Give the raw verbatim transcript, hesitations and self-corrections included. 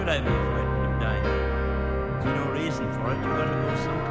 would I be frightened of dying? There's no reason for it. You're going to go someplace.